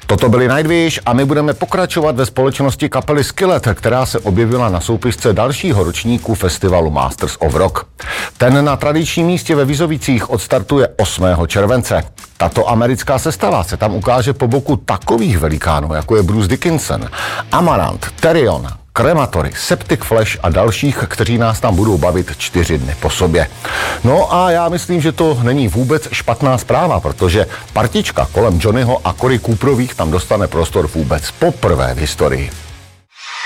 Toto byly Nightwish a my budeme pokračovat ve společnosti kapely Skillet, která se objevila na soupisce dalšího ročníku festivalu Masters of Rock. Ten na tradičním místě ve Vizovicích odstartuje 8. července. Tato americká sestava se tam ukáže po boku takových velikánů, jako je Bruce Dickinson, Amarant, Therion, Crematory, Septic Flesh a dalších, kteří nás tam budou bavit 4 dny po sobě. No a já myslím, že to není vůbec špatná zpráva, protože partička kolem Johnnyho a Cory Cooperových tam dostane prostor vůbec poprvé v historii.